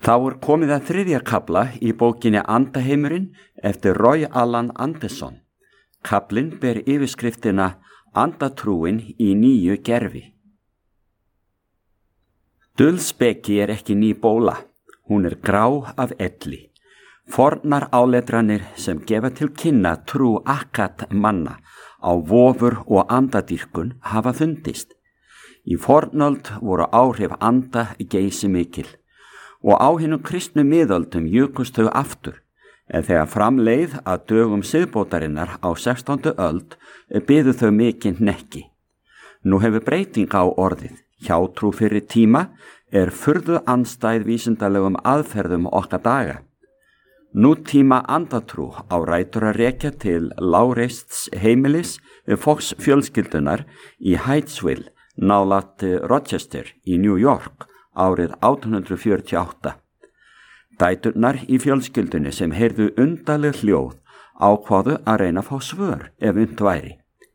Þá komið að 3. kafla í bókinni Andaheimurinn eftir Roy Allan Anderson. Kaflinn ber yfirskriftina Andatrúin í nýju gerfi. Dulspeki ekki ný bóla, hún grá af elli. Fornar áletranir sem gefa til kynna trú akkat manna á vofur og andadýrkun hafa fundist. Í fornöld voru áhrif anda geysi mikil og á hinum kristnu miðöldum jukust þau aftur, en þegar framleið að dögum siðbótarinnar á 16. öld biðu þau mikinn hnekki. Nú hefur breyting á orðið. Hjátrú fyrir tíma furðu andstæð vísindalegum aðferðum okkar daga. Nútíma andatrú á rætur að rekja til lágreists heimilis Fox fjölskyldunar í Hydesville, nálægt Rochester í New York árið 1848. Dæturnar í fjölskyldunni sem heyrðu undarleg hljóð ákváðu að reyna að fá svör ef unnt væri.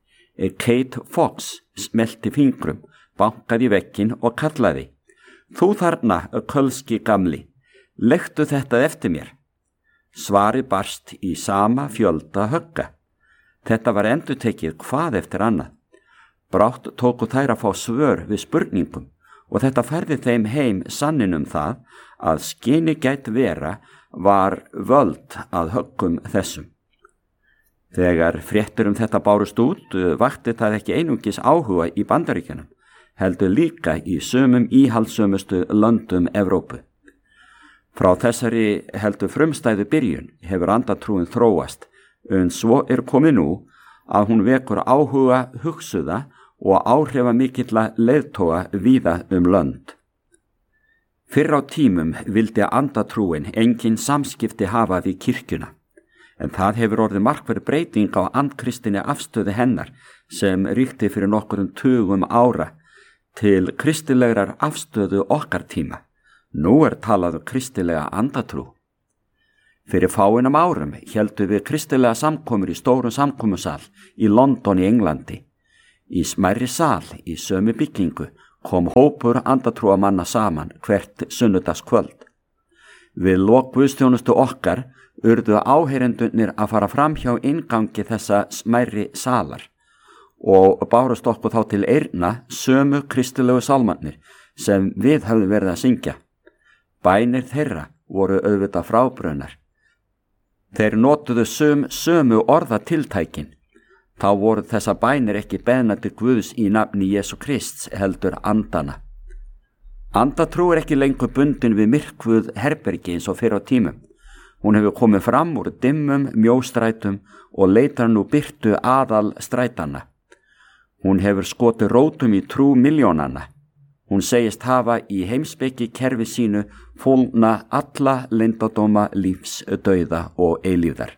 Kate Fox smelti fingrum, bankaði í vegginn og kallaði: "Þú þarna, kölski gamli, leggtu þetta eftir mér." Svarið barst í sama fjölda högga. Þetta var endurtekið hvað eftir annað. Brátt tóku þær að fá svör við spurningum og þetta færði þeim heim sanninum það að skyni gæti vera var völd að höggum þessum. Þegar fréttur þetta bárust út, vakti það ekki einungis áhuga í Bandaríkjunum, heldur líka í sumum íhaldssömustu löndum Evrópu. Frá þessari heldur frumstæðu byrjun hefur andatrúin þróast, en svo komið nú að hún vekur áhuga hugsuða og áhrifamikilla leiðtoga víða lönd. Fyrr á tímum vildi andatrúin engin samskipti hafa við kirkjuna, en það hefur orðið markverð breyting á andkristinni afstöðu hennar sem ríkti fyrir nokkurum tugum ára til kristilegrar afstöðu okkar tíma. Nú talað kristilega andatrú. Fyrir fáeinum árum héldu við kristilega samkomur í stórum samkomusal í London í Englandi. Í smærri sal í sömu byggingu kom hópur andatrúamanna saman hvert sunnudagskvöld. Við lok guðsþjónustu okkar urðu áheyrendurnir að fara fram hjá inngangi þessa smærri salar og bárust okkur þá til eyrna sömu kristilegu sálmarnir sem við höfðum verið að syngja. Bænir þeirra voru auðvitað frábrunnar. Þeir notuðu sömu orðatiltækin. Þá voru þessa bænir ekki beðnar til Guðs í nafni Jesú Krists heldur andana. Andatrú ekki lengur bundin við myrkvuð herbergi eins og fyrr á tímum. Hún hefur komið fram úr dimmum mjóstrætum og leitar nú birtu aðal strætanna. Hún hefur skotið rótum í trú milljónanna. Hún segist hafa í heimspeki kerfi sínu fólgna alla leyndardóma lífs, dauða og eilífðar.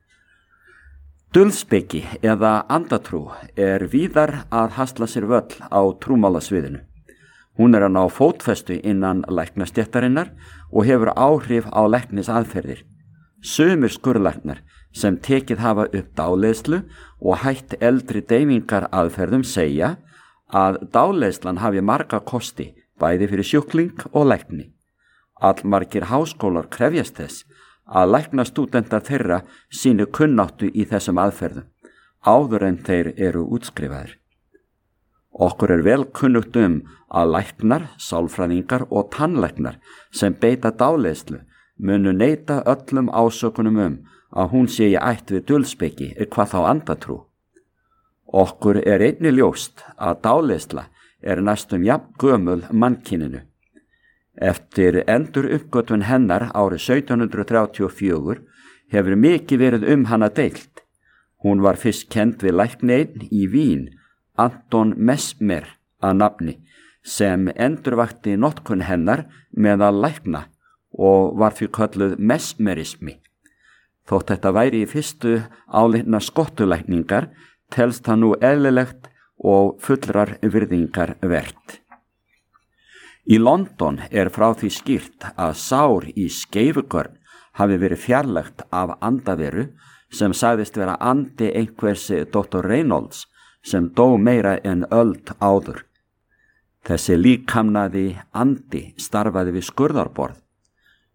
Dulspeki eða andatrú víðar að hasla sér völl á trúmálasviðinu. Hún að ná fótfestu innan læknastéttarinnar og hefur áhrif á læknisaðferðir. Sumir skurðlæknar sem tekið hafa upp dáleiðslu og hætt eldri deyfingar aðferðum segja að dáleiðslan hafi marga kosti, bæði fyrir sjúkling og lækni. Allmargir háskólar krefjast þess að læknastúdentar þeirra sínu kunnáttu í þessum aðferðum, áður en þeir eru útskrifaðir. Okkur vel kunnugt að læknar, sálfræðingar og tannlæknar sem beita dáleiðslu munu neita öllum ásökunum að hún sé í ætt við dulspeki hvað þá andatrú. Okkur einnig ljóst að dáleiðsla næstum jafn gömul mannkyninu. Eftir endur uppgötvun hennar árið 1734 hefur mikið verið hana deilt. Hún var fyrst kennd við lækni einn í Vín, Anton Mesmer að nafni, sem endurvakti notkun hennar meðal lækna og var því kölluð mesmerismi. Þótt þetta væri í fyrstu álitna skottulækningar, telst það nú eðlilegt og fullrar virðingar vert. Í London frá því skýrt að sár í skeifugörn hafi verið fjarlægt af andaveru sem sagðist vera andi einhvers Dr. Reynolds sem dó meira en öld áður. Þessi líkamnaði andi starfaði við skurðarborð.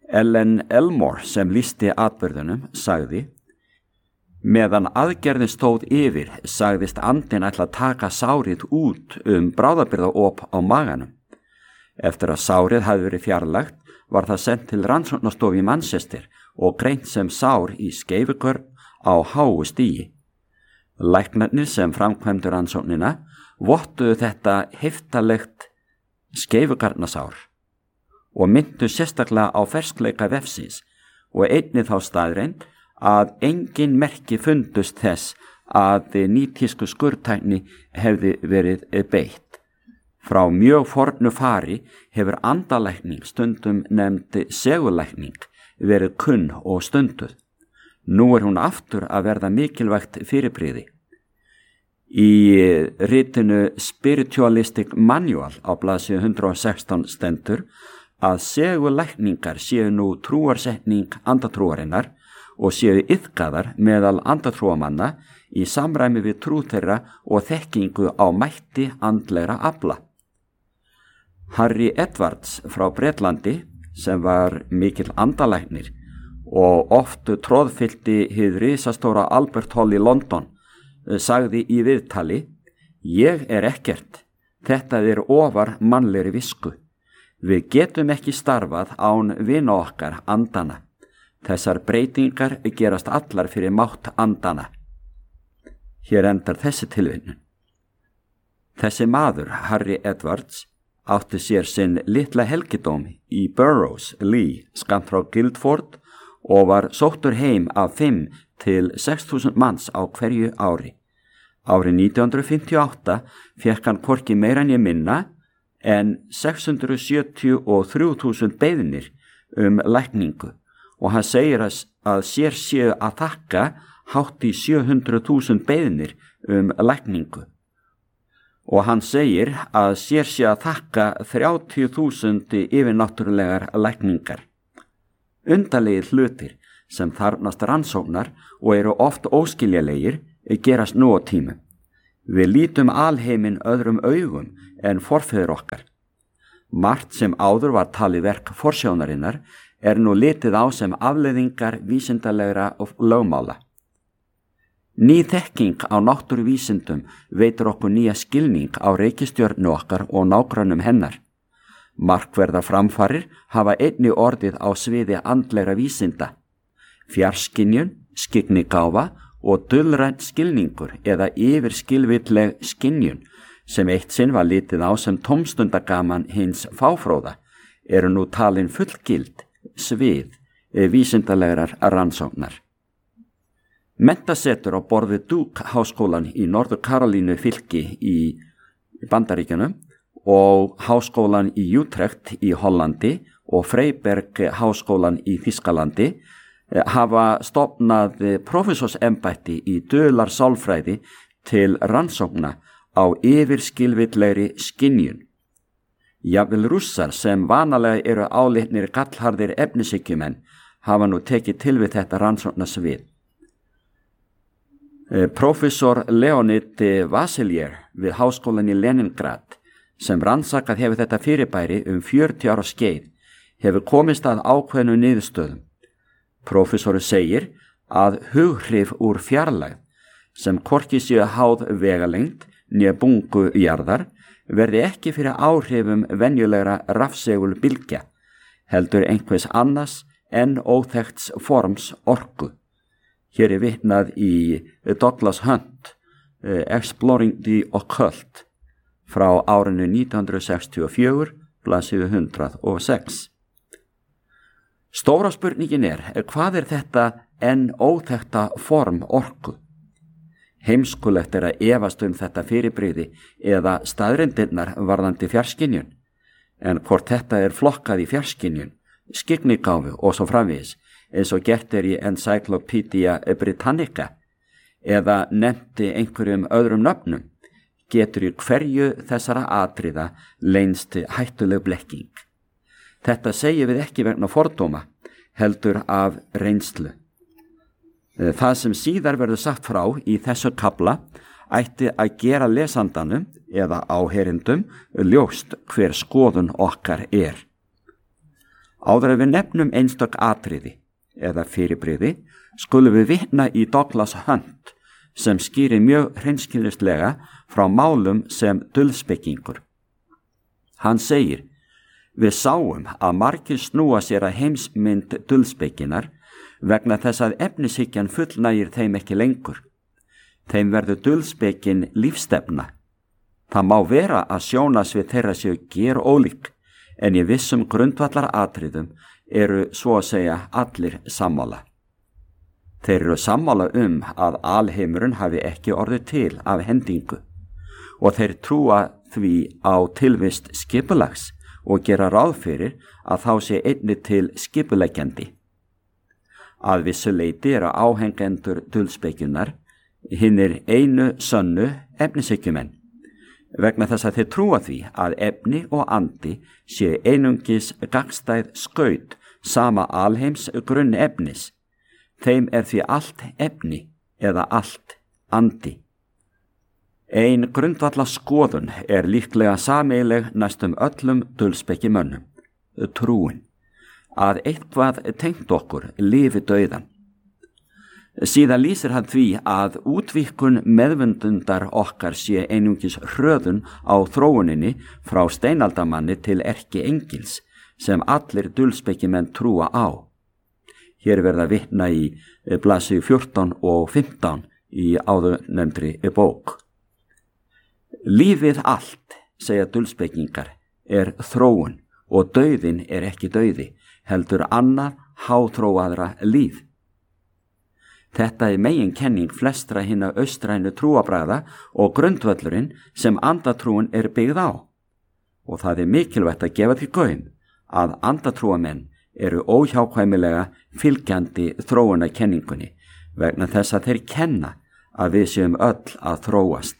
Ellen Elmore sem lýsti atburðunum sagði: meðan aðgerðin stóð yfir sagðist andinn ætla að taka sárið út bráðabirgðaop á maganum. Eftir að sárið hafði verið fjarlægt var það sent til rannsóknastofu í Manchester og greint sem sár í skeifugörn á háu stigi. Læknarnir sem framkvæmdu rannsóknina vottuðu þetta heiftarlegt skeifugarnasár og myndu sérstaklega á ferskleika vefsins og einnig þá staðreynd að engin merki fundust þess að nýtísku skurðtækni hefði verið beitt. Frá mjög fornu fari hefur andalækning, stundum nefnd segulækning, verið kunn og stunduð. Nú er hún aftur að verða mikilvægt fyrirbrigði. Í ritinu Spiritualistic Manual á blaðsíðu 116 stendur að segulækningar séu nú trúarsetning andatrúarinnar og séu iðkaðar meðal andatrúamanna í samræmi við trú þeirra og þekkingu á mætti andlegra afla. Harry Edwards frá Bretlandi, sem var mikill andalæknir og oft tróðfyllti hið risastóra Albert Hall í London, sagði í viðtali: ég er ekkert, þetta er ofar mannlegri visku. Við getum ekki starfað án vina okkar andana. Þessar breytingar gerast allar fyrir mátt andana. Hér endar þessi tilvitnun. Þessi maður, Harry Edwards, átti sér sinn litla helgidóm í Burrows, Lee, skammt frá Guildford og var sóttur heim af 5 til 6.000 manns á hverju ári. Árið 1958 fékk hann hvorki meira en ég minna en 673.000 beiðnir lækningu og hann segir að sér séu að þakka hátt í 700.000 beiðnir lækningu og hann segir að sér séu að þakka 30.000 yfirnáttúrulegar lækningar. Undarlegir hlutir sem þarfnast rannsóknar og eru oft óskiljanlegir gerast nú á tímum. Við lítum alheiminn öðrum augum en forfeður okkar. Margt sem áður var talið verk forsjónarinnar er nú litið á sem afleiðingar vísindalegra og lögmála. Ný þekking á náttúruvísindum veitir okkur nýja skilning á reikistjörnu okkar og nágrannum hennar. Markverðar framfarir hafa einnig orðið á sviði andlegra vísinda. Fjarskynjun, skyggnigáfa og dulrænt skilningur eða yfirskilvilleg skynjun sem eitt sinn var litið á sem tómstundagaman hins fáfróða eru nú talin fullgild svið vísindalegrar rannsóknar. Menntasetur á borð við Duke háskólan í Norður Karolínu fylki í Bandaríkjunum og háskólan í Utrecht í Hollandi og Freiberg háskólan í Þýskalandi hafa stofnað prófessorsembætti í dular-sálfræði til rannsókna á yfirskilvillegri skynjun. Jafnvel Rússar sem vanalega eru álitnir gallharðir efnishyggjumenn hafa nú tekið til við þetta rannsóknarsvið. Prófessor Leonid Vasiljev við háskólan í Leningrad sem rannsakað hefur þetta fyrirbæri 40 ára skeið hefur komist að ákveðnu niðurstöðum. Prófessorinn segir að hughrif úr fjarlægð sem hvorki séu háð vegalengd né bungu jarðar verði ekki fyrir áhrifum venjulegra rafsegulbylgja, heldur einhvers annars en óþekkts forms orku. Hér er vitnað í Douglas Hunt, Exploring the Occult, frá árinu 1964, blaðsíðu 106. Stóra spurningin er, hvað er þetta en óþekkta form orku? Heimskulegt er að efast þetta fyrirbrigði eða staðreyndirnar varðandi fjarskynjun, en hvort þetta er flokkað í fjarskynjun, skyggnigáfu og svo framvegis, eins og gert er í Encyclopedia Britannica, eða nefndi einhverjum öðrum nöfnum, getur í hverju þessara atriða leynst hættuleg blekking. Þetta segjum við ekki vegna fordóma, heldur af reynslu. Það sem síðar verður sagt frá í þessu kafla ætti að gera lesandanum eða áheyrendum ljóst hver skoðun okkar er. Áður að við nefnum einstök atriði eða fyrirbrigði skulum við vitna í Douglas Hunt sem skýrir mjög hreinskilnislega frá málum sem dulspekingur. Hann segir: við sáum að margir snúa sér að heimsmynd dulspekinar vegna þess að efnishyggjan fullnægir þeim ekki lengur. Þeim verður dulspekin lífstefna. Það má vera að sjónasvið þeirra séu gerólík, en í vissum grundvallar atriðum eru svo að segja allir sammála. Þeir eru sammála að alheimurinn hafi ekki orðið til af hendingu og þeir trúa því á tilvist skipulags og gera ráð fyrir að þá sé einnig til skipuleggjandi. Að vissu leyti eru áhengendur dulspekjunar hinir einu sönnu efnishyggjumenn, vegna þess að þeir trúa því að efni og andi sé einungis gagnstæð skaut sama alheims grunn efnis. Þeim er því allt efni eða allt andi. Ein grundvalla skoðun er líklega sameiginleg næstum öllum dulspekimönnum, trúin, að eitthvað tengt okkur lifi dauðan. Síðan lýsir hann því að útvíkkun meðvundundar okkar sé einungis hröðun á þróuninni frá steinaldamanni til erkiengils sem allir dulspekimenn trúa á. Hér verða vitna í blaðsíðu 14 og 15 í áðurnefndri bók. Lífið allt, segja dulspekingar, er þróun og dauðinn er ekki dauði, heldur annað háþróaðra líf. Þetta er meginkenning flestra hinna austrænu trúarbragða og grundvöllurinn sem andatrúin er byggð á. Og það er mikilvægt að gefa til gaum að andatrúamenn eru óhjákvæmilega fylgjandi þróunarkenningunni vegna þess að þeir kenna að við séum öll að þróast.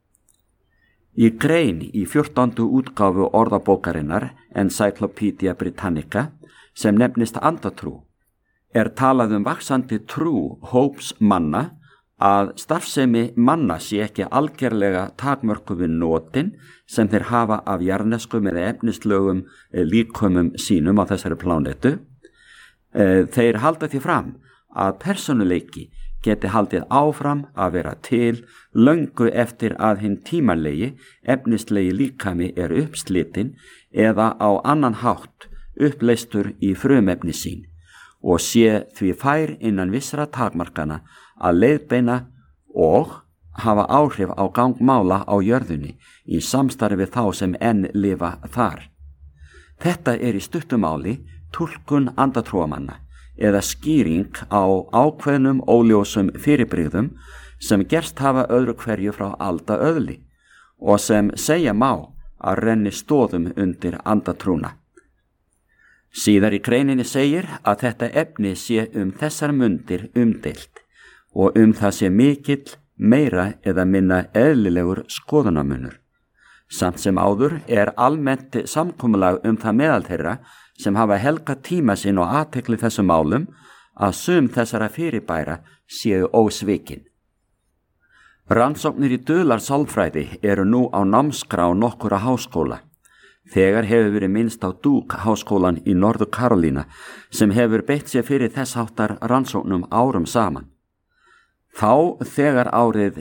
Í grein í 14. útgáfu orðabókarinnar Encyclopedia Britannica sem nefnist andatrú er talað vaxandi trú hóps manna að starfsemi manna sé ekki algerlega takmörkuð við notin sem þeir hafa af jarðneskum eða efnislögum líkömum sínum á þessari plánetu. Þeir halda því fram að persónuleiki geti haldið áfram að vera til löngu eftir að hinn tímanlegi efnislegi líkami er uppslitinn eða á annan hátt uppleystur í frumefni sín og sé því fær innan vissra takmarkana að leiðbeina og hafa áhrif á gangmála á jörðunni í samstarfi við þá sem enn lifa þar. Þetta er í stuttumáli túlkun andatrúamanna eða skýring á ákveðnum óljósum fyrirbrigðum sem gerst hafa öðru hverju frá alda öðli og sem segja má að renni stoðum undir andatrúna. Síðar í greininni segir að þetta efni sé þessar mundir umdeilt og það sé mikill, meira eða minna eðlilegur skoðunarmunur. Samt sem áður er almennt samkomulag það meðal þeirra sem hafa helgað tíma sinn og athygli þessum málum að sum þessara fyrirbæra séu ósvikin. Rannsóknir í dularsalfræði eru nú á námskrá nokkurra háskóla. Þegar hefur verið minnst á Duke háskólan í Norður Karolína sem hefur beitt sér fyrir þess háttar rannsóknum árum saman. Þá þegar árið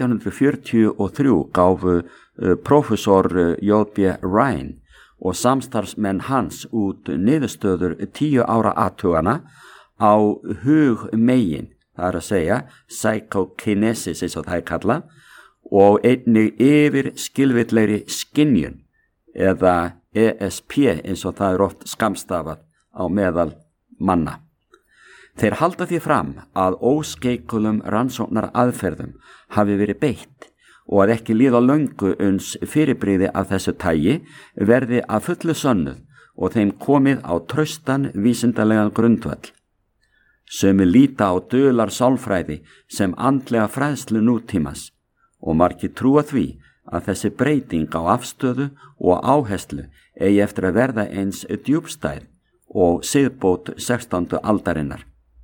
1943 gáfu prófessor J.B. Ryan og samstarfsmenn hans út niðurstöður 10 ára athugana á hugmegin, það er að segja psychokinesis eins og það er kallað, og einnig yfir skilvillegri skynjun eða ESP eins og það er oft skammstafað á meðal manna. Þeir halda því fram að óskeikulum rannsóknar aðferðum hafi verið beitt og að ekki líða löngu uns fyrirbrigði af þessu tagi verði að fullu sönnuð og þeim komið á traustan vísindalegan grundvöll. Sumir líta á dularsalfræði sem andlega fræðslu nútímans og margir trúa því að þessi breyting á afstöðu og áherslu eigi eftir að verða eins djúpstæð og siðbót 16. aldarinnar.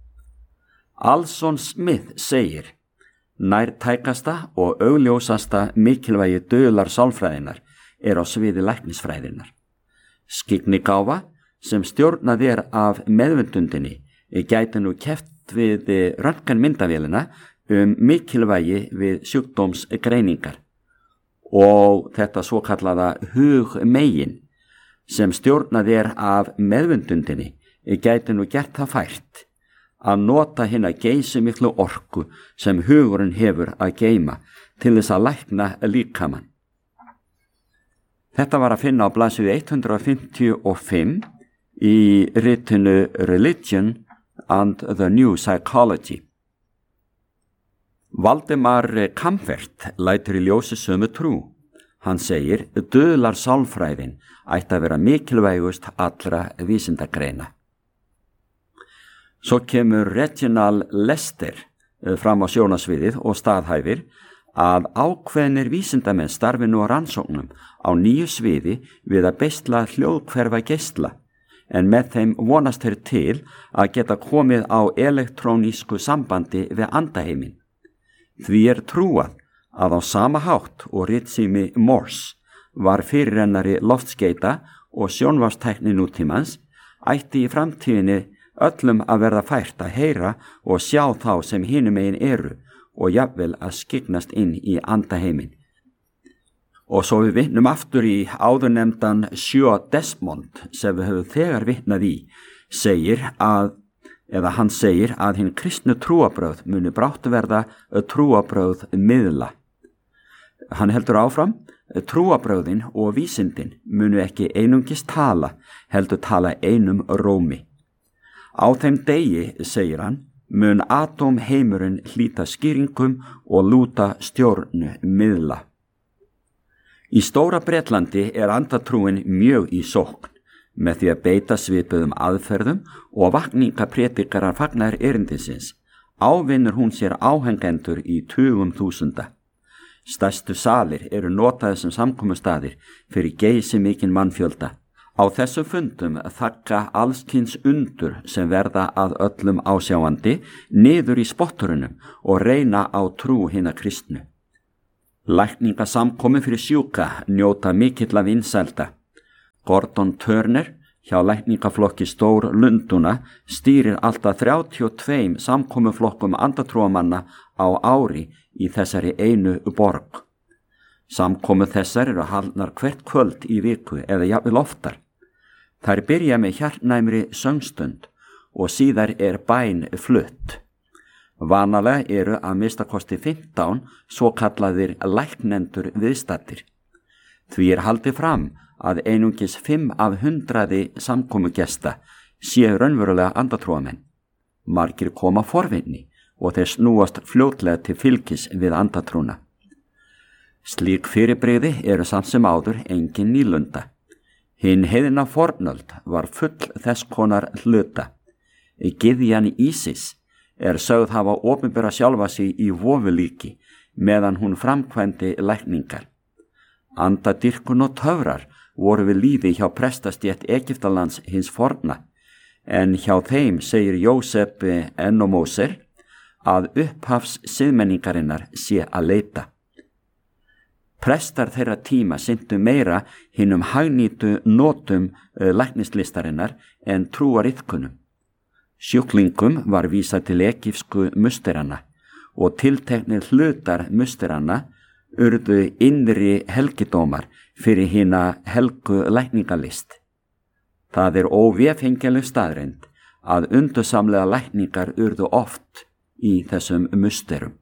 Alson Smith segir: nærtækasta og augljósasta mikilvægi dularsalfræðinnar er á sviði læknisfræðinnar. Skyggnigáfa sem stjórnað af meðvindundinni gæti nú keppt við röntgenmyndavélina mikilvægi við sjúkdómsgreiningar og þetta svokallaða hugmegin sem stjórnað af meðvindundinni gæti nú gert það fært að nota hina geysimiklu orku sem hugurinn hefur að geyma til þess að lækna líkamann. Þetta var að finna á blaðsíðu 155 í ritinu Religion and the New Psychology. Valdimar Kamfert lætur í ljósi sömu trú. Hann segir, döðlar sálfræðin ætti að vera mikilvægust allra vísindagreina. Svo kemur Reginald Lester fram á sjónasviðið og staðhæfir að ákveðnir vísindamenn starfi nú á rannsóknum á nýju sviði við að beisla hljóðhverfa geisla, en með þeim vonast þeir til að geta komið á elektrónísku sambandi við andaheiminn. Því trúað að á sama hátt og ritsími Morse var fyrirrennari loftskeita og sjónvarpstækni nútímans, ætti í framtíðinni öllum að verða fært að heyra og sjá þá sem hinum megin eru og jafnvel að skyggnast inn í andaheiminn. Og svo við vitnum aftur í áðurnefndan Sjö Desmond sem við höfum þegar vitnað í, hann segir að hinn kristnu trúabrögð muni brátt verða trúabrögð miðla. Hann heldur áfram, trúabrögðin og vísindin munu ekki einungis tala, heldur tala einum rómi. Á þeim degi, segir hann, mun atómheimurinn hlíta skýringum og lúta stjórnu miðla. Í Stóra Bretlandi andatrúin mjög í sókn með því að beita svipuðum aðferðum og vakningapredikarar fagnar erindisins. Ávinnur hún sér áhengendur í tugum þúsunda. Stærstu salir notaðir sem samkomustaðir fyrir geysimikinn mannfjölda. Á þessum fundum þakka allskyns undur sem verða að öllum ásjáandi niður í spotturunum og reyna á trú hinna kristnu. Lækningasamkomi fyrir sjúka njóta mikilla vinsælda. Gordon Turner hjá lækningaflokki Stór Lunduna stýrir alltaf 32 samkomuflokkum andatrúamanna á ári í þessari einu borg. Samkomu þessar haldnar hvert kvöld í viku eða jafnvel oftar. Þær byrja með hjartnæmri söngstund og síðar bæn flutt. Vanalega að minnstakosti 15 svo kallaðir læknendur viðstaddir. Því haldið fram að einungis 5 af 100 samkomugesta séu raunverulega andatrúamenn. Margir koma forvinni og þeir snúast fljótlega til fylgis við andatrúna. Slík fyrirbrigði samt sem áður engin nýlunda. Hinn heiðina fornöld var full þess konar hluta. Gyðjan Ísis sögð hafa opinbera sjálfa sig í vofulíki meðan hún framkvæmdi lækningar. Andadýrkun og töfrar voru við lýði hjá prestastétt Egyptalands hins forna, en hjá þeim segir Jósef Enomóser að upphafs siðmenningarinnar sé að leita. Prestar þeirra tíma sinntu meira hinum hagnýtu notum læknislistarinnar en trúariðkunum. Sjúklingum var vísað til egypsku musteranna og tilteknir hlutar musteranna urðu innri helgidómar fyrir hina helgu lækningalist. Það óvéfengjanleg staðreynd að undursamlega lækningar urðu oft í þessum musterum.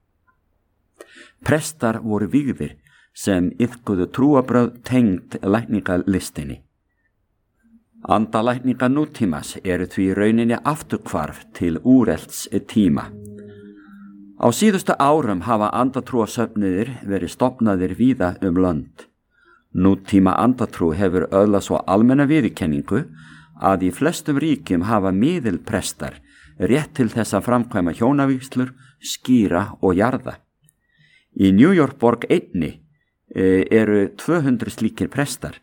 Prestar voru vígðir sem iðkuðu trúabrögð tengd lækningalistinni. Andalækningar nútímas því rauninni afturhvarf til úrelts tíma. Á síðustu árum hafa andatrúasöfnuðir verið stofnaðir víða lönd. Nútíma andatrú hefur öðlað svo almenna viðurkenningu að í flestum ríkjum hafa miðilprestar rétt til þess að framkvæma hjónavígslur, skýra og jarða. Í New York borg einni 200 slíkir prestar.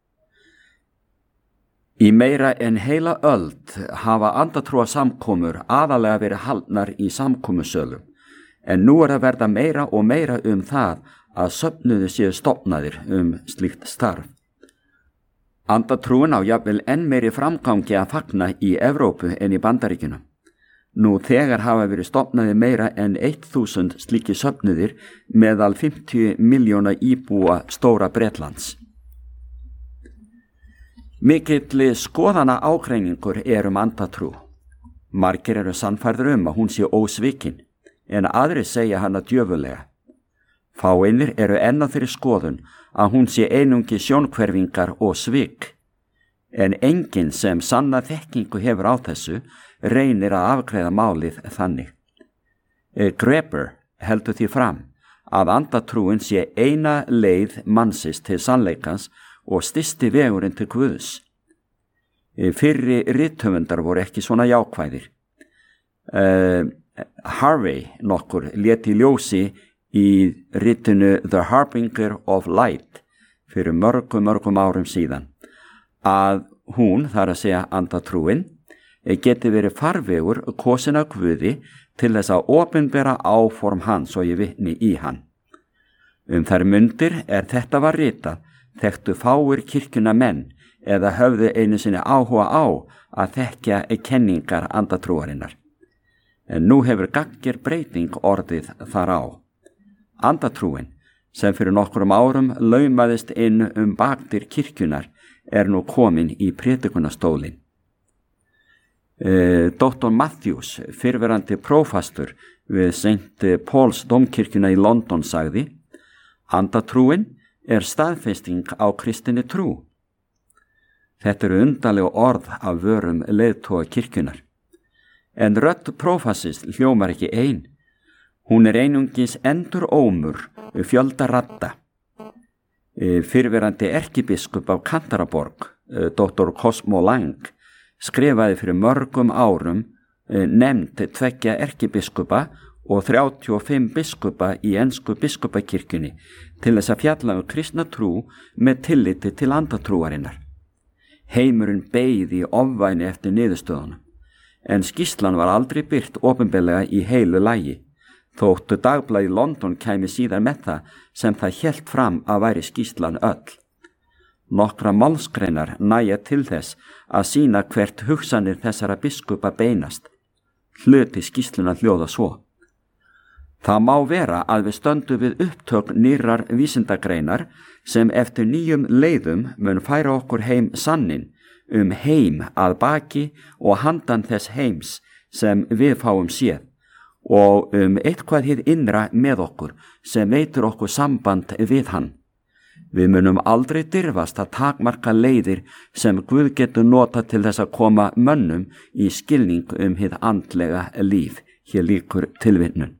Í meira en heila öld hafa andatrúasamkomur aðalega verið haldnar í samkomusölum, en nú að verða meira og meira það að söfnuði séu stofnaðir slíkt starf. Andatrúin á jafnvel enn meiri framgangi að fagna í Evrópu en í Bandaríkjunum. Nú þegar hafa verið stofnaði meira en 1000 slíki söfnuðir meðal 50 miljóna íbúa stóra Bretlands. Mikill skoðana ágreiningur andatrú. Margir eru sannfærðir að hún sé ósvikin, en aðrir segja hana djöfulega. Fáeinir eru enn á þeirri skoðun að hún sé einungi sjónkverfingar og svik, en enginn sem sanna þekkingu hefur á þessu reynir að afgreiða málið þannig. Greber heldur því fram að andatrúin sé eina leið mannsins til sannleikans og stysti vegurinn til Guðs. Fyrri rithöfundar voru ekki svona jákvæðir. Harvey nokkur lét í ljósi í ritinu The Harbinger of Light fyrir mörgum árum síðan að hún, þar að segja andatrúin, geti verið farvegur kosin af Guði til þess að opinbera áform hans og ég vitni í hann. Þær mundir þetta var ritað, þekktu fáir kirkjuna menn eða höfðu einu sinni áhuga á að þekkja kenningar andatrúarinnar. En nú hefur gagnger breyting orðið þar á. Andatrúin, sem fyrir nokkrum árum laumaðist inn bakdyr kirkjunar, nú komin í prédikunarstólinn. Dr. Matthews, fyrrverandi prófastur við St. Paul's Dómkirkjuna í London, sagði: Andatrúin staðfesting á kristinni trú. Þetta eru undarlega orð af vörum leiðtoga kirkjunar. En rödd prófassins hljómar ekki ein. Hún einungis endur ómur fjölda radda. Fyrrverandi erkibiskup af Canterbury, Dr. Cosmo Lang, skrifaði fyrir mörgum árum nefnd 2 erkibiskupa og 35 biskupa í ensku biskupakirkjunni til þess að fjalla kristna trú með tilliti til andatrúarinnar. Heimurinn beið í ofvæni eftir niðurstöðunum, en skýrslan var aldrei birt opinberlega í heilu lagi, þóttu dagblaðið London kæmi síðar með það sem það hélt fram að væri skýrslan öll. Nokkra málsgreinar nægja til þess að sýna hvert hugsanir þessara biskupa beinast. Hluti skýrsluna hljóða svo: Það má vera að við stöndum við upptök nýrrar vísindagreinar sem eftir nýjum leiðum mun færa okkur heim sannin heim að baki og handan þess heims sem við fáum séð og eitthvað hið innra með okkur sem veitur okkur samband við hann. Við munum aldrei dirfast að takmarka leiðir sem Guð getur nota til þess að koma mönnum í skilning hið andlega líf. Hér lýkur tilvitnun.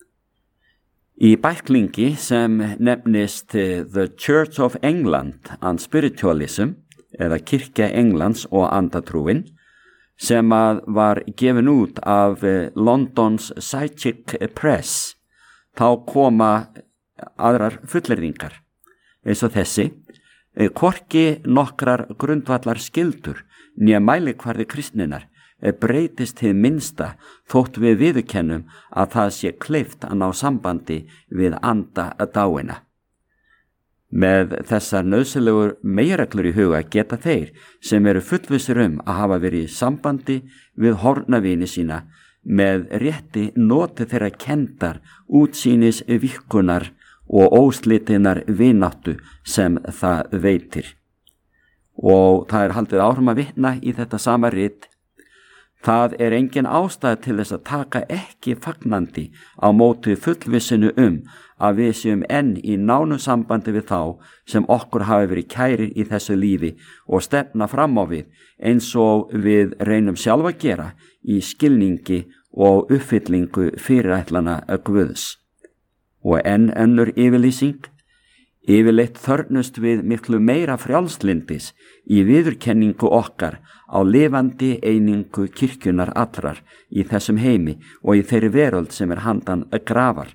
Í bæklingi sem nefnist The Church of England and Spiritualism, eða Kirkja Englands og andatrúin, sem var gefin út af Londons Psychic Press, þá koma aðrar fullyrðingar, eins og þessi: hvorki nokkrar grundvallar skyldur né mælikvarði kristninnar breytist hið minnsta þótt við viðurkennum að það sé kleift að ná sambandi við anda dáina. Með þessar nauðsynlegur meginreglur í huga geta þeir sem eru fullvissir að hafa verið í sambandi við horfnavini sína með rétti noti þeirra kenndar, útsýnis vikkunar og óslitinar vináttu sem það veitir. Og það haldið áfram að vitna í þetta sama rit: Það engin ástæða til þess að taka ekki fagnandi á móti fullvissinu að við séum enn í nánu sambandi við þá sem okkur hafi verið kærir í þessu lífi og stefna fram á við eins og við reynum sjálf að gera í skilningi og uppfyllingu fyrirætlana Guðs. Og enn önnur yfirlýsing: Yfirleitt þörnust við miklu meira frjálslyndis í viðurkenningu okkar á lifandi einingu kirkjunar allrar í þessum heimi og í þeirri veröld sem handan grafar.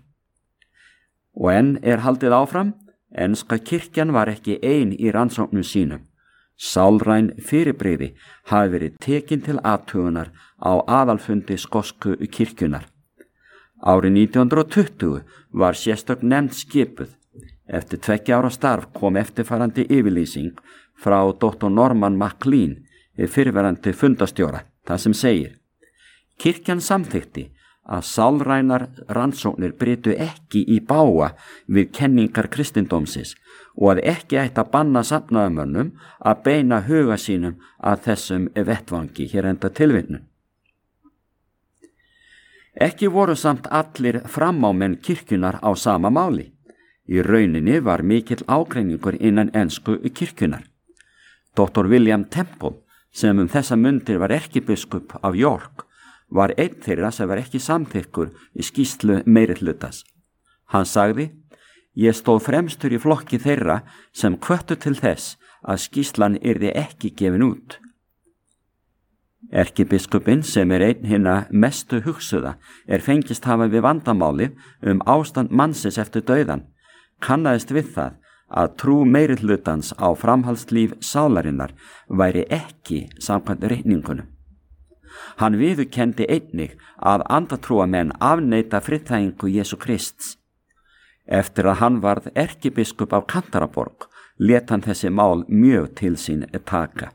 Og enn haldið áfram: enska kirkjan var ekki ein í rannsóknum sínum. Sálræn fyrirbrigði hafi verið tekin til athugunar á aðalfundi skosku kirkjunar. Árið 1920 var sérstök nefnd skipuð. Eftir 2 ára starf kom eftirfarandi yfirlýsing frá Dr. Norman MacLean, fyrrverandi fundastjóra, þar sem segir: Kirkjan samþykti að sálrænar rannsóknir brytu ekki í bága við kenningar kristindómsins og að ekki ætti að banna safnaðarmönnum að beina huga sínum að þessum vettvangi, hér enda tilvitnun. Ekki voru samt allir framámenn kirkjunar á sama máli. Í rauninni var mikill ágreiningur innan ensku kirkjunar. Dr. William Temple, sem þessa mundir var erkibiskup af York, var einn þeirra sem var ekki samþykkur í skýrslu meirihlutas. Hann sagði: Ég stóð fremstur í flokki þeirra sem hvöttu til þess að skýrslan yrði ekki gefin út. Erkibiskupinn, sem einn hinna mestu hugsuða, fengist hafa við vandamálið ástand mannsins eftir dauðan, kannaðist við það að trú meirihlutans á framhaldslíf sálarinnar væri ekki samkvæmt reikningunum. Hann viðurkenndi einnig að andatrúamenn afneita friðþægingu Jesú Krists. Eftir að hann varð erkibiskup af Canterbury lét hann þessi mál mjög til sín taka.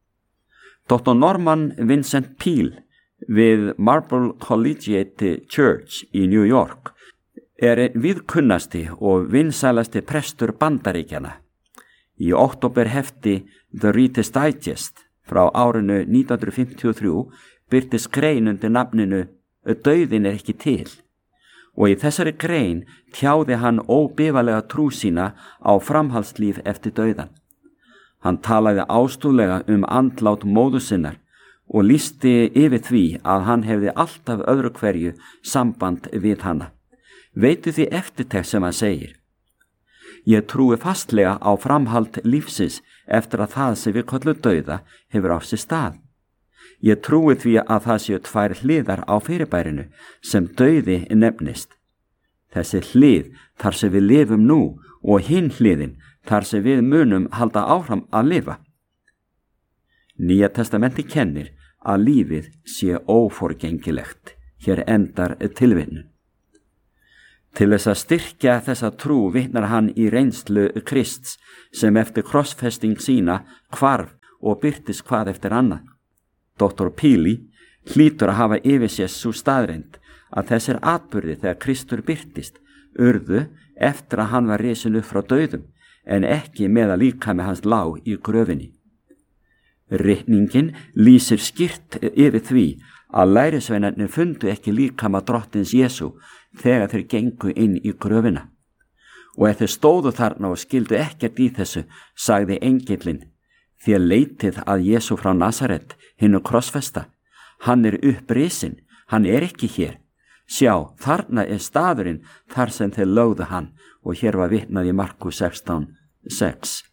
Dr. Norman Vincent Peale við Marble Collegiate Church í New York einn viðkunnasti og vinsælasti prestur Bandaríkjanna. Í októberhefti The Reader's Digest frá árinu 1953 birtist grein undir nafninu Dauðinn ekki til, og í þessari grein tjáði hann óbifalega trú sína á framhaldslíf eftir dauðan. Hann talaði ástúðlega andlát móður sinnar og lýsti yfir því að hann hefði alltaf öðru hverju samband við hana. Veitu því eftirtekt sem hann segir: Ég trúi fastlega á framhald lífsins eftir að það sem við köllum dauða hefur á sér stað. Ég trúi því að það séu tvær hliðar á fyrirbærinu sem dauði nefnist. Þessi hlið þar sem við lifum nú og hinn hliðin þar sem við munum halda áfram að lifa. Nýja testamenti kennir að lífið sé óforgengilegt. Hér endar tilvitnun. Til þess að styrkja þessa trú vitnar hann í reynslu Krists sem eftir krossfesting sína hvarf og birtist hvað eftir annað. Dr. Peale hlýtur að hafa yfir sér sú staðreynd að þessir atburði þegar Kristur birtist urðu eftir að hann var risinn upp frá dauðum en ekki meðan líkami hans lá í gröfinni. Ritningin lýsir skýrt yfir því að lærisveinarnir fundu ekki líkama drottins Jesú þegar þeir gengu inn í gröfina. Og ef þeir stóðu þarna og skildu ekkert í þessu, sagði engillinn: Þér leitið að Jesú frá Nasaret, hinnu krossfesta. Hann upprisinn, hann ekki hér. Sjá, þarna staðurinn þar sem þeir lögðu hann, og hér var vitnað í Markus 16:6.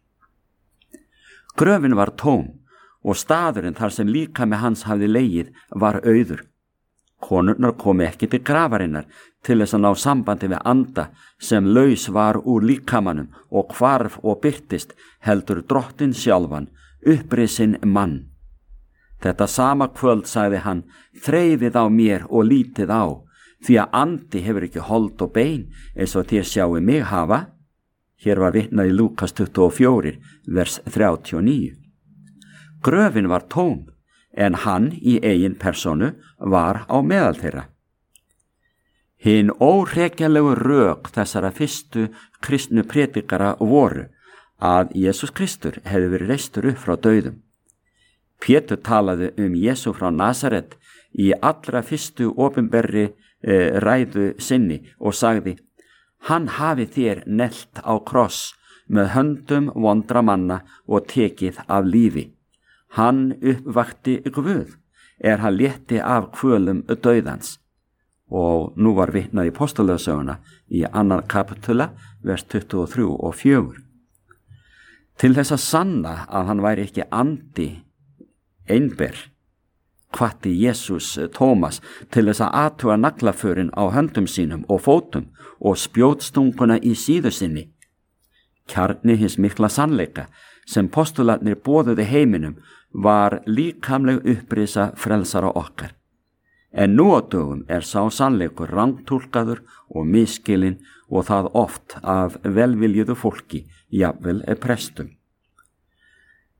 Gröfin var tóm og staðurinn þar sem líkami hans hafði legið var auður. Konurnar komu ekki til grafarinnar til þess að ná sambandi við anda sem laus var úr líkamanum og hvarf og birtist, heldur drottinn sjálfan, upprisinn mann. Þetta sama kvöld sagði hann: Þreifið á mér og lítið á, því að andi hefur ekki hold og bein eins og þér sjáu mig hafa. Hér var vitnað í Lúkas 24, vers 39. Gröfin var tóm, en hann í eigin personu var á meðal þeirra. Hinn óhrekjanlegu rök þessara fyrstu kristnu predikara voru að Jesús Kristur hefði verið reistur upp frá dauðum. Pétur talaði Jesú frá Nasaret í allra fyrstu opinberri ræðu sinni og sagði: Hann hafi þér nelt á kross með höndum vondra manna og tekið af lífi. Hann uppvakti Guð, hann létti af kvölum dauðans. Og nú var vitnað í Póstulögsöguna í 2. kapitula, vers 23 og 4. Til þess að sanna að hann væri ekki andi einber, hvatti Jesús Tómas til þess að athuga naglaförin á höndum sínum og fótum og spjótstunguna í síðu sinni. Kjarni hins mikla sannleika sem postularnir boðuðu heiminum var líkamleg upprisa frelsara okkar. En nú á dögum sá sannleikur rangtúlkaður og misskilinn og það oft af velviljuðu fólki, jafnvel prestum.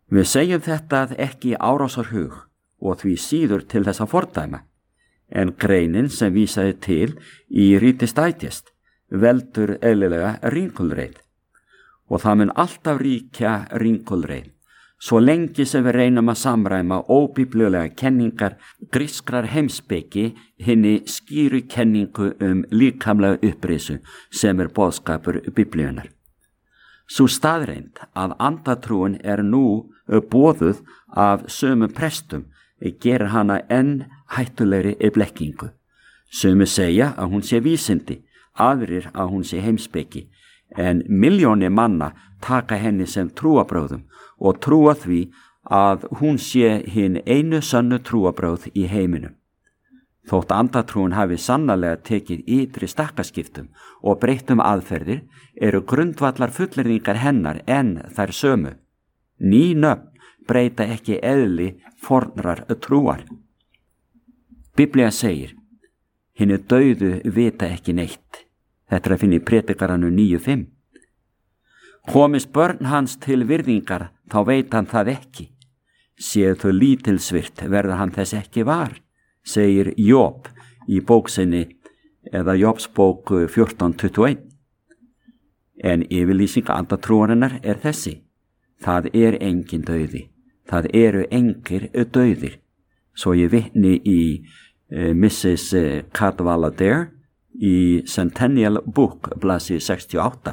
Við segjum þetta ekki árásarhug og því síður til þess að fordæma, en greinin sem vísaði til í Reader's Digest veldur eðlilega ringulreið og það mun alltaf ríkja ringulreið svo lengi sem við reynum að samræma óbíblulega kenningar grískrar heimspeki hinni skýru kenningu líkamlega upprisu sem boðskapur Biblíunnar. Sú staðreind að andatrúin nú boðuð af sömu prestum gerir hana enn hættulegri blekkingu. Sömu segja að hún sé vísindi, aðrir að hún sé heimspeki, en milljónir manna taka henni sem trúarbrögðum og trúa því að hún sé hin einu sönnu trúarbrögð í heiminum. Þótt andatrúin hafi sannarlega tekið ytri stakkaskiptum og breyttum aðferðir grundvallar fullyrðingar hennar en þær sömu. Ný nöfn breyta ekki eðli fornrar trúar. Biblía segir, hinir dauðu vita ekki neitt. Þetta að finna í Predikaranum 9:5. Komist börn hans til virðingar, þá veit hann það ekki. Séu þau lítilsvirt verður hann þess ekki var, segir Job í bóksinni eða Jobsbók 14:21. En yfirlýsing andatrúarinnar þessi. Það engin dauði. Það eru engir dauðir. Svo ég vitni í Mrs. Cadwallader í Centennial Book, blaðsíðu 68.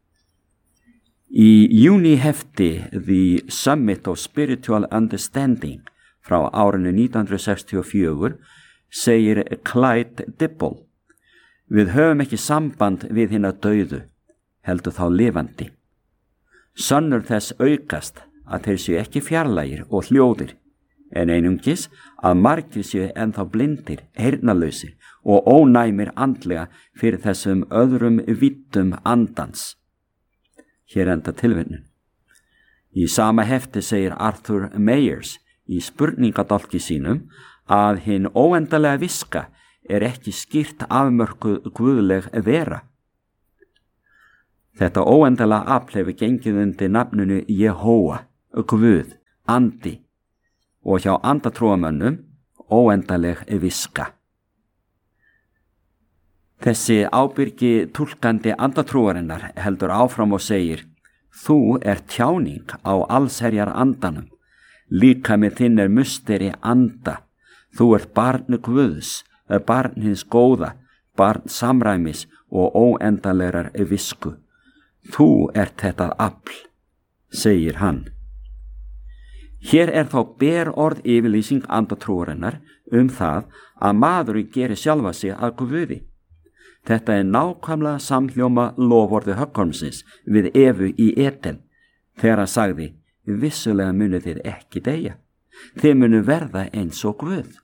Í júní hefti The Summit of Spiritual Understanding frá árinu 1964 segir Clyde Dibble, við höfum ekki samband við hina dauðu, heldur þá lifandi. Sönnur þess aukast að þeir séu ekki fjarlægir og hljóðir, en einungis að margir séu ennþá blindir, heyrnarlausir og ónæmir andlega fyrir þessum öðrum vittum andans. Hér enda tilvinnun. Í sama hefti segir Arthur Mayers í spurningadálki sínum að hinn óendalega viska ekki skýrt afmörkuð guðleg vera. Þetta óendalega afl hefur gengið undir nafninu Jehóva, Guð, andi, og hjá andatrúamönnum óendaleg viska. Þessi ábyrgi túlkandi andatrúarinnar heldur áfram og segir, þú tjáning á allsherjar andanum, líkami þinn musteri anda, þú barn Guðs, barn hins góða, barn samræmis og óendalegrar visku. Þú þetta afl, segir hann. Hér þá ber orð yfirlýsing andatrúarinnar það að maður gerir sjálfa sig að Guði. Þetta nákvæmlega samhljóma loforði Höggormsins við Evu í Eden, þegar hann sagði, vissulega munu þið ekki deyja, þið munu verða eins og Guð.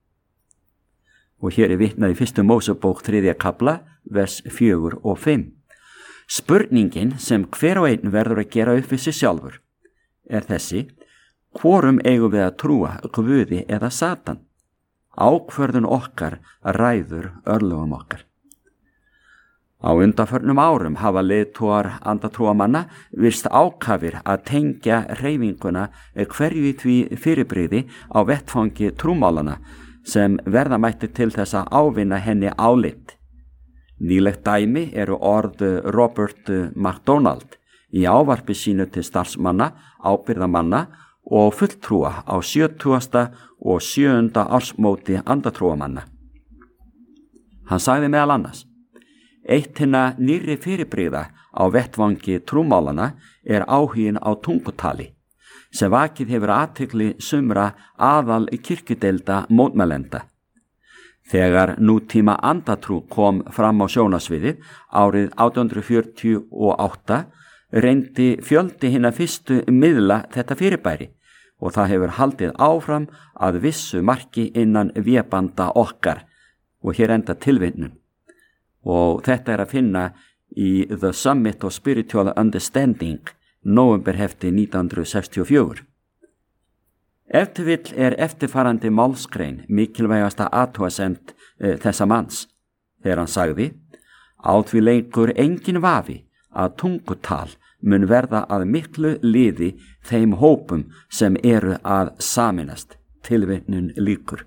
Og hér vitnað í 1. Mósebók 3. kafla, vers 4 og 5. Spurningin sem hver og einn verður að gera upp við sig sjálfur þessi, hvorum eigum við að trúa, Guði eða Satan? Ákvörðun okkar ræður örlögum okkar. Á undanförnum árum hafa leiðtogar andatrúamanna virst ákafir að tengja hreyfinguna hverju í því fyrirbrigði á vettfangi trúmálana sem verða mætti til þess að ávinna henni álit. Nýlegt dæmi orð Robert MacDonald í ávarpi sínu til starfsmanna, ábyrgðamanna og fulltrúa á 70. og 7. ársmóti andatrúamanna. Hann sagði meðal annars, eitt hinna nýrri fyrirbrigða á vettvangi trúmálana áhuginn á tungutali, sem vakið hefur athygli sumra aðal kirkjudeilda mótmælenda. Þegar nútíma andatrú kom fram á sjónasviðið árið 1848 reyndi fjöldi hinna fyrstu miðla þetta fyrirbæri og það hefur haldið áfram að vissu marki innan vébanda okkar og hér enda tilvinnun. Og þetta að finna í The Summit of Spiritual Understanding, nóvemberhefti 1964. Ef til vill eftirfarandi málsgrein mikilvægasta athugasemd þessa manns, þegar hann sagði, á því leikur engin vafi að tungutal mun verða að miklu liði þeim hópum sem eru að sameinast. Tilvitnun lýkur.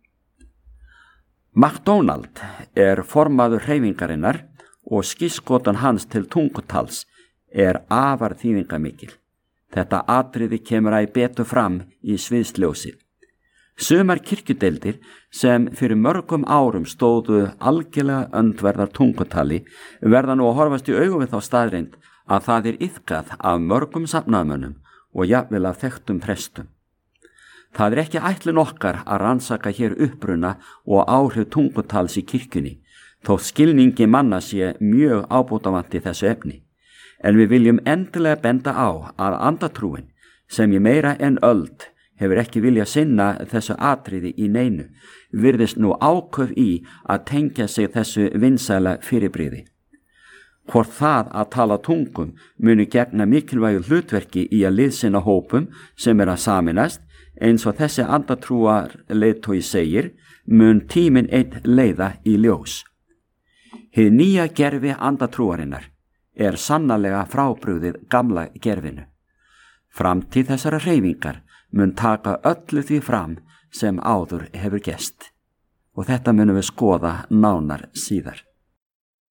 MacDonald er formaður hreyfingarinnar og skírskotun hans til tungutals er afar þýðingamikil. Þetta atriði kemur æ betur fram í sviðsljósið. Sumar kirkjudeildir sem fyrir mörgum árum stóðu algjörlega öndverðar tungutali verða nú að horfast í augu við þá staðreind að það er iðkað af mörgum safnaðmönnum og jafnvel af þekktum prestum. Það er ekki ætlun okkar að rannsaka hér uppruna og áhrif tungutals í kirkjunni, þótt skilningi manna sé mjög ábótavant í þessu efni. En við viljum endilega benda á að andatrúin, sem í meira en öld hefur ekki viljað sinna þessu atriði í neinu, virðist nú áköf í að tengja sig þessu vinsæla fyrirbrigði. Hvort það að tala tungum muni gegna mikilvægu hlutverki í að liðsinna hópum sem er að sameinast, eins og þessi andatrúar leiðtogi segir, mun tíminn einn leiða í ljós. Hið nýja gerfi andatrúarinnar er sannarlega frábrugðið gamla gerfinu. Framtíð þessara hreyfingar mun taka öllu því fram sem áður hefur gerst og þetta munum við skoða nánar síðar.